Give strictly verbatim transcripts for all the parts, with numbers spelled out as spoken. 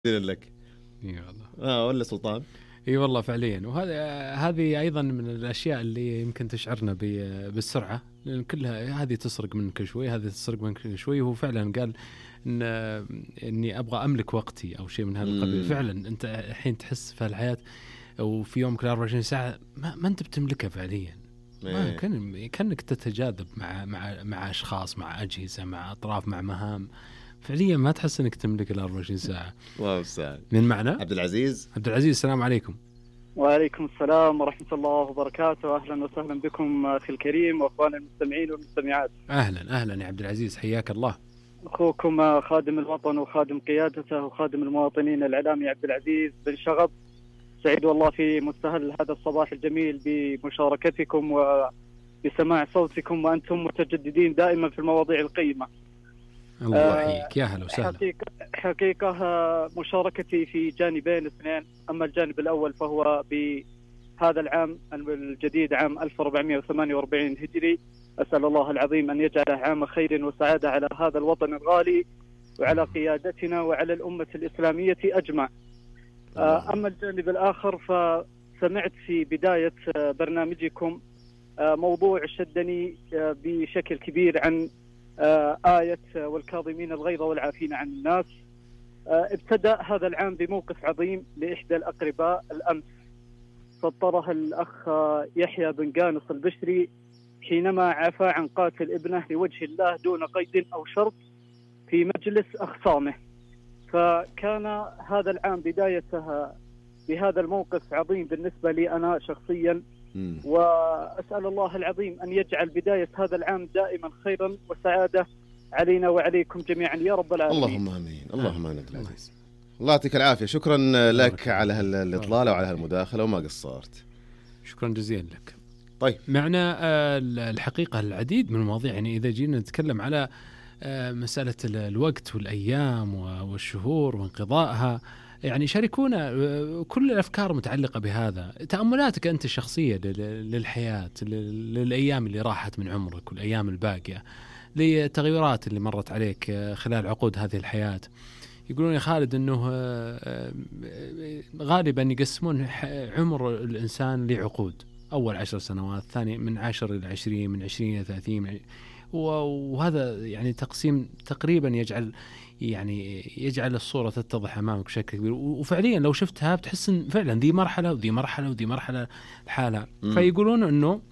لك. اي والله. اه ولا سلطان. اي والله فعليا. وهذا هذه ايضا من الاشياء اللي يمكن تشعرنا بالسرعه، لان كلها هذه تسرق منك شوي، هذه تسرق منك شوي. وهو فعلا قال ان اني ابغى املك وقتي او شيء من هذا القبيل. فعلا انت الحين تحس في الحياه وفي يومك أربعة وعشرين ساعه ما, ما انت بتملكها فعليا. ما كان كانك تتجاذب مع مع مع اشخاص، مع اجهزه، مع اطراف، مع مهام. فعليا ما تحس انك تملك ال أربعة وعشرين ساعه. واو سهل. من معنا عبد العزيز. عبد العزيز السلام عليكم. وعليكم السلام ورحمة الله وبركاته. أهلا وسهلا بكم أخي الكريم وأخوان المستمعين والمستمعات. أهلا أهلا يا عبد العزيز، حياك الله. أخوكم خادم الوطن وخادم قيادته وخادم المواطنين الإعلامي عبد العزيز بن شغب. سعيد والله في مستهل هذا الصباح الجميل بمشاركتكم وبسماع صوتكم، وأنتم متجددين دائما في المواضيع القيمة. الله يحييك، يا هلا وسهلا. حقيقة, حقيقة مشاركتي في جانبين اثنين. أما الجانب الأول فهو بهذا العام الجديد، عام ألف وأربعمائة وثمانية وأربعين هجري. أسأل الله العظيم أن يجعله عام خير وسعادة على هذا الوطن الغالي وعلى قيادتنا وعلى الأمة الإسلامية أجمع. أما الجانب الآخر فسمعت في بداية برنامجكم موضوع شدني بشكل كبير عن آية والكاظمين الغيظ والعافين عن الناس. ابتدأ هذا العام بموقف عظيم لإحدى الأقرباء الأمس سطرها الأخ يحيى بن قانص البشري حينما عفى عن قاتل ابنه لوجه الله دون قيد أو شرط في مجلس أخصامه. فكان هذا العام بدايتها بهذا الموقف عظيم بالنسبة لي أنا شخصيا، وأسأل الله العظيم أن يجعل بداية هذا العام دائما خيرا وسعادة علينا وعليكم جميعا يا رب العالمين. اللهم آمين. اللهم آمين. الله يعطيك العافية. شكرا لك على هالإطلالة وعلى هالمداخلة وما قصرت. شكرا جزيلا لك. طيب معنا الحقيقة العديد من المواضيع، يعني إذا جينا نتكلم على مسألة الوقت والأيام والشهور وانقضائها، يعني شاركونا كل الأفكار متعلقة بهذا. تأملاتك أنت الشخصية للحياة، للأيام اللي راحت من عمرك والأيام الباقية، للتغيرات اللي مرت عليك خلال عقود هذه الحياة. يقولون يا خالد أنه غالبا يقسمون عمر الإنسان لعقود، أول عشر سنوات، ثاني من عشر إلى عشرين، من عشرين إلى ثلاثين، وهذا يعني تقسيم تقريبا يجعل يعني يجعل الصورة تتضح أمامك بشكل كبير. وفعليا لو شفتها بتحس إن فعلا ذي مرحلة وذي مرحلة وذي مرحلة الحالة. فيقولون إنه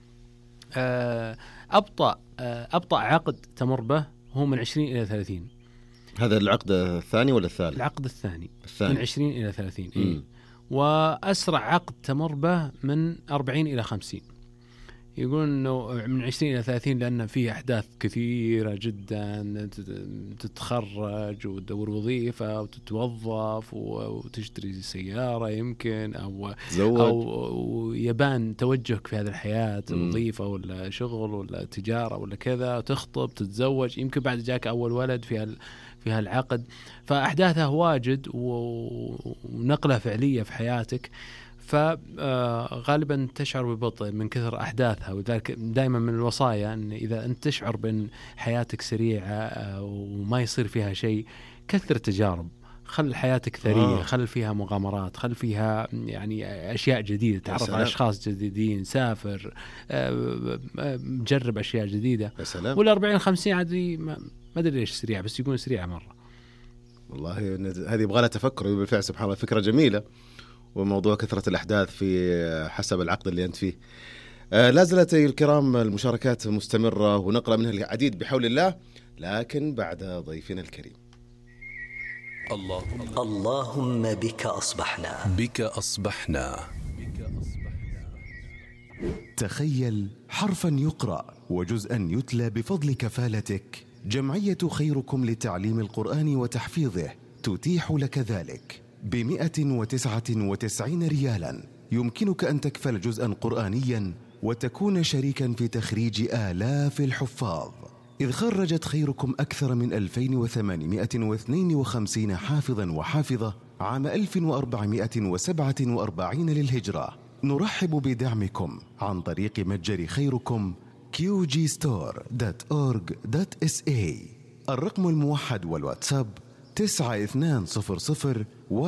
أبطأ أبطأ عقد تمر به هو من عشرين إلى ثلاثين. هذا العقد الثاني ولا الثالث؟ العقد الثاني, الثاني. من عشرين إلى ثلاثين. إيه؟ وأسرع عقد تمر به من أربعين إلى خمسين. يقول إنه من عشرين إلى ثلاثين لأن فيه أحداث كثيرة جدا، تتخرج وتدور وظيفة وتتوظف وتشتري سيارة يمكن، أو زوج. أو يبان توجهك في هذه الحياة، وظيفة ولا شغل ولا تجارة ولا كذا، تخطب تتزوج، يمكن بعد جاك أول ولد في هال في هالعقد. فأحداثها واجد ونقلة فعلية في حياتك، فغالبا تشعر ببطء من كثر أحداثها. وذلك دائما من الوصايا أن إذا أنت تشعر بأن حياتك سريعة وما يصير فيها شيء، كثر تجارب، خل حياتك ثرية، آه. خل فيها مغامرات، خل فيها يعني أشياء جديدة، تعرف على أشخاص جديدين، سافر، جرب أشياء جديدة. والأربعين خمسين عادي ما أدري ليش سريعة، بس يكون سريعة مرة. والله هذه يبغى لها تفكر بالفعل. سبحان الله، فكرة جميلة. وموضوع كثرة الأحداث في حسب العقد اللي أنت فيه. آه لا زالت الكرام المشاركات مستمرة ونقرأ منها العديد بحول الله، لكن بعد ضيفنا الكريم. اللهم اللهم بك أصبحنا بك أصبحنا تخيل حرفا يقرأ وجزءا يتلى بفضل كفالتك. جمعية خيركم لتعليم القرآن وتحفيظه تتيح لك ذلك بمئة وتسعة وتسعين ريالا. يمكنك أن تكفل جزءا قرآنيا وتكون شريكا في تخريج آلاف الحفاظ، إذ خرجت خيركم أكثر من ألفين وثمانمائة واثنين وخمسين حافظا وحافظة عام ألف وأربعمائة وسبعة وأربعين للهجرة. نرحب بدعمكم عن طريق متجر خيركم كيو جي ستور دوت أورج دوت إس إيه. الرقم الموحد والواتساب تسعة اثنان صفر صفر